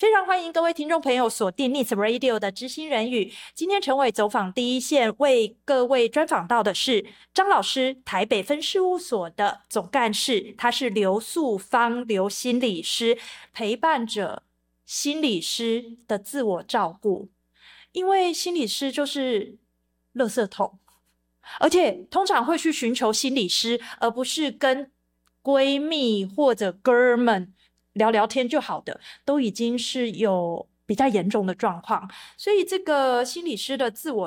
非常欢迎各位听众朋友锁定 Needs Radio 的知心人语。今天陈伟走访第一线，为各位专访到的是张老师，台北分事务所的总干事，他是刘素芳刘心理师，陪伴着心理师的自我照顾。因为心理师就是垃圾桶，而且通常会去寻求心理师，而不是跟闺蜜或者哥们聊聊天就好的，都已经是有比较严重的状况，所以这个心理师的自我